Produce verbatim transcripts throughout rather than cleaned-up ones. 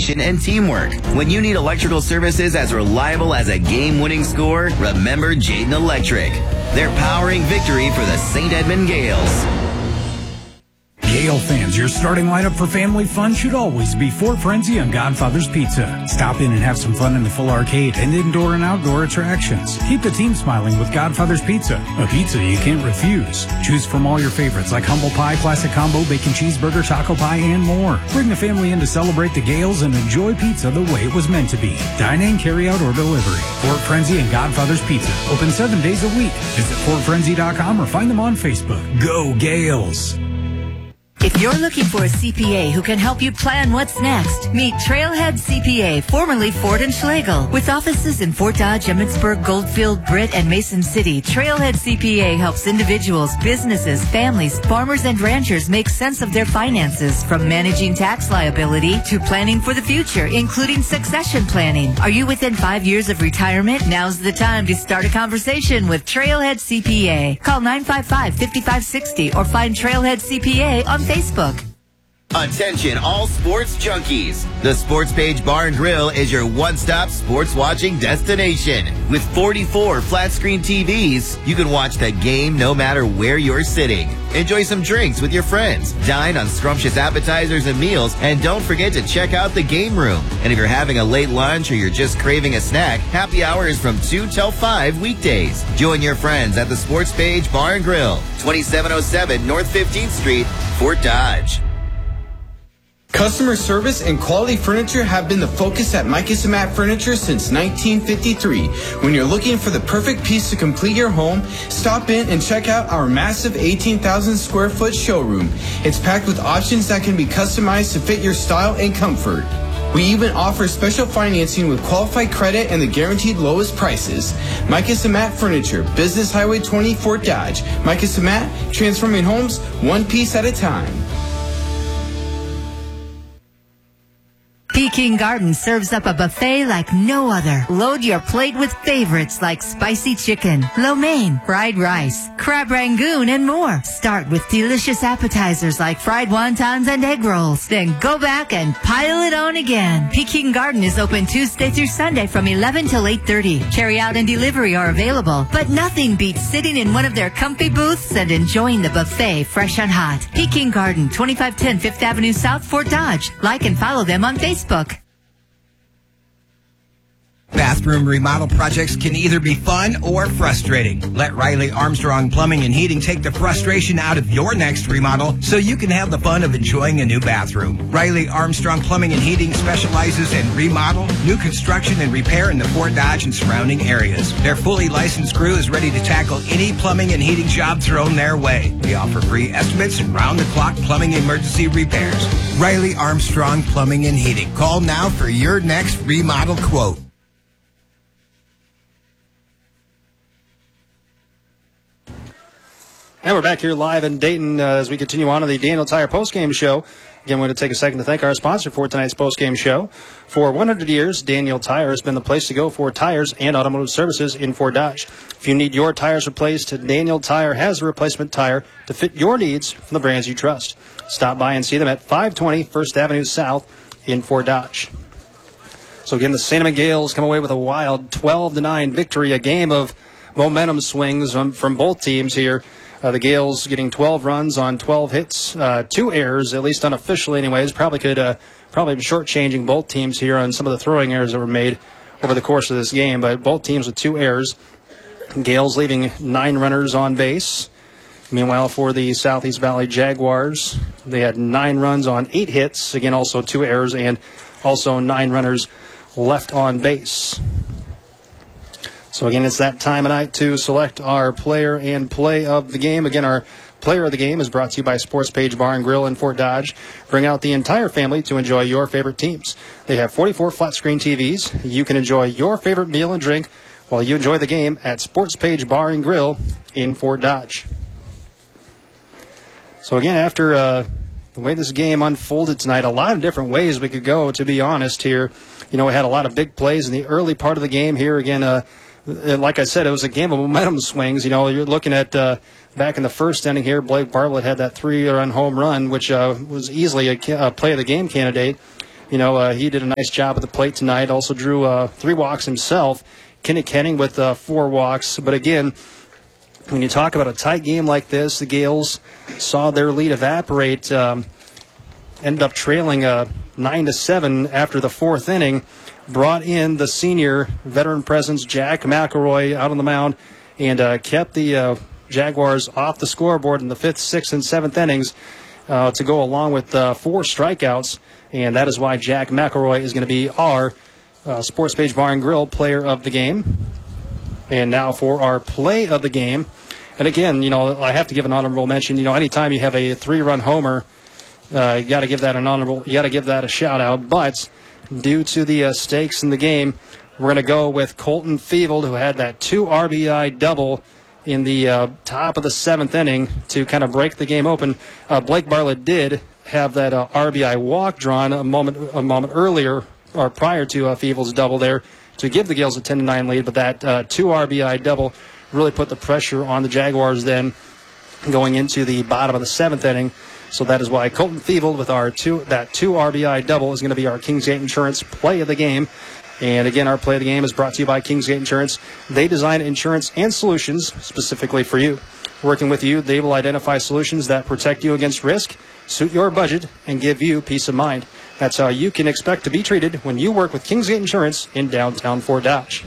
coordination, and teamwork. When you need electrical services as reliable as a game-winning score, remember Jayden Electric. They're powering victory for the Saint Edmund Gales. Gale fans, your starting lineup for family fun should always be Fort Frenzy and Godfather's Pizza. Stop in and have some fun in the full arcade and indoor and outdoor attractions. Keep the team smiling with Godfather's Pizza, a pizza you can't refuse. Choose from all your favorites like humble pie, classic combo, bacon cheeseburger, taco pie, and more. Bring the family in to celebrate the Gales and enjoy pizza the way it was meant to be. Dine in, carry out, or delivery. Fort Frenzy and Godfather's Pizza. Open seven days a week. Visit fort frenzy dot com or find them on Facebook. Go Gales! If you're looking for a C P A who can help you plan what's next, meet Trailhead C P A, formerly Ford and Schlegel. With offices in Fort Dodge, Emmitsburg, Goldfield, Britt, and Mason City, Trailhead C P A helps individuals, businesses, families, farmers, and ranchers make sense of their finances, from managing tax liability to planning for the future, including succession planning. Are you within five years of retirement? Now's the time to start a conversation with Trailhead C P A. Call nine five five, five five six zero or find Trailhead C P A on Facebook. Facebook. Attention all sports junkies. The Sports Page Bar and Grill is your one-stop sports watching destination. With forty-four flat-screen T Vs, you can watch the game no matter where you're sitting. Enjoy some drinks with your friends. Dine on scrumptious appetizers and meals. And don't forget to check out the game room. And if you're having a late lunch or you're just craving a snack, happy hour is from two till five weekdays. Join your friends at the Sports Page Bar and Grill, twenty-seven oh seven North fifteenth Street, Fort Dodge. Customer service and quality furniture have been the focus at Micah Samat Furniture since nineteen fifty-three. When you're looking for the perfect piece to complete your home, stop in and check out our massive eighteen thousand square foot showroom. It's packed with options that can be customized to fit your style and comfort. We even offer special financing with qualified credit and the guaranteed lowest prices. Micah Samat Furniture, Business Highway twenty, Fort Dodge. Micah Samat, transforming homes one piece at a time. Peking Garden serves up a buffet like no other. Load your plate with favorites like spicy chicken, lo mein, fried rice, crab rangoon, and more. Start with delicious appetizers like fried wontons and egg rolls. Then go back and pile it on again. Peking Garden is open Tuesday through Sunday from eleven till eight thirty. Carry out and delivery are available, but nothing beats sitting in one of their comfy booths and enjoying the buffet fresh and hot. Peking Garden, twenty-five ten Fifth Avenue South, Fort Dodge. Like and follow them on Facebook. Bathroom remodel projects can either be fun or frustrating. Let Riley Armstrong Plumbing and Heating take the frustration out of your next remodel so you can have the fun of enjoying a new bathroom. Riley Armstrong Plumbing and Heating specializes in remodel, new construction, and repair in the Fort Dodge and surrounding areas. Their fully licensed crew is ready to tackle any plumbing and heating job thrown their way. They offer free estimates and round-the-clock plumbing emergency repairs. Riley Armstrong Plumbing and Heating. Call now for your next remodel quote. And we're back here live in Dayton uh, as we continue on to the Daniel Tire postgame show. Again, we're going to take a second to thank our sponsor for tonight's postgame show. For one hundred years, Daniel Tire has been the place to go for tires and automotive services in Fort Dodge. If you need your tires replaced, Daniel Tire has a replacement tire to fit your needs from the brands you trust. Stop by and see them at five twenty First Avenue South in Fort Dodge. So again, the Saint Edmund Gales come away with a wild twelve to nine victory, a game of momentum swings from, from both teams here. Uh, the Gales getting twelve runs on twelve hits, uh, two errors, at least unofficially anyways. Probably could uh, probably shortchanging both teams here on some of the throwing errors that were made over the course of this game. But both teams with two errors. Gales leaving nine runners on base. Meanwhile, for the Southeast Valley Jaguars, they had nine runs on eight hits. Again, also two errors and also nine runners left on base. So again, it's that time of night to select our player and play of the game. Again, our player of the game is brought to you by Sports Page Bar and Grill in Fort Dodge. Bring out the entire family to enjoy your favorite teams. They have forty-four flat-screen T Vs. You can enjoy your favorite meal and drink while you enjoy the game at Sports Page Bar and Grill in Fort Dodge. So again, after uh, the way this game unfolded tonight, a lot of different ways we could go, to be honest here. You know, we had a lot of big plays in the early part of the game here. Again, uh, like I said, it was a game of momentum swings. You know, you're looking at uh, back in the first inning here, Blake Bartlett had that three-run home run, which uh, was easily a, a play of the game candidate. You know, uh, he did a nice job at the plate tonight. Also drew uh, three walks himself. Kinnick Henning with uh, four walks. But again, when you talk about a tight game like this, the Gales saw their lead evaporate. Um, ended up trailing uh, nine to seven after the fourth inning. Brought in the senior veteran presence, Jack McElroy, out on the mound, and uh, kept the uh, Jaguars off the scoreboard in the fifth, sixth, and seventh innings uh, to go along with uh, four strikeouts. And that is why Jack McElroy is going to be our uh, Sports Page Bar and Grill player of the game. And now for our play of the game. And again, you know, I have to give an honorable mention. You know, anytime you have a three-run homer, uh, you got to give that an honorable. You got to give that a shout-out. But due to the uh, stakes in the game, we're going to go with Colton Fevold, who had that two R B I double in the uh, top of the seventh inning to kind of break the game open. Uh, Blake Bartlett did have that uh, R B I walk drawn a moment a moment earlier or prior to uh, Fevold's double there to give the Gales a ten to nine lead, but that uh, two R B I double really put the pressure on the Jaguars then going into the bottom of the seventh inning. So that is why Colton Fevold with our two that two R B I double is going to be our Kingsgate Insurance play of the game. And again, our play of the game is brought to you by Kingsgate Insurance. They design insurance and solutions specifically for you. Working with you, they will identify solutions that protect you against risk, suit your budget, and give you peace of mind. That's how you can expect to be treated when you work with Kingsgate Insurance in downtown Fort Dodge.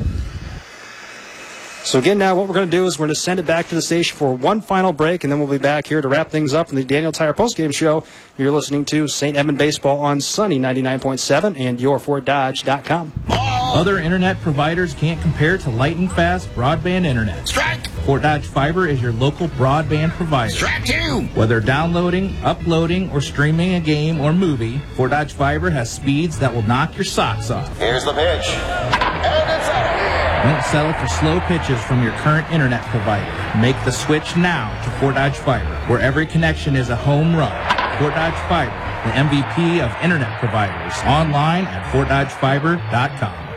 So again, now what we're going to do is we're going to send it back to the station for one final break, and then we'll be back here to wrap things up in the Daniel Tire postgame show. You're listening to Saint Edmund Baseball on Sunny ninety-nine point seven and your fort dodge dot com. Other internet providers can't compare to lightning fast broadband internet. Strike! Fort Dodge Fiber is your local broadband provider. Strike two! Whether downloading, uploading, or streaming a game or movie, Fort Dodge Fiber has speeds that will knock your socks off. Here's the pitch. And it's out. Don't settle for slow pitches from your current internet provider. Make the switch now to Fort Dodge Fiber, where every connection is a home run. Fort Dodge Fiber, the M V P of internet providers. Online at fort dodge fiber dot com.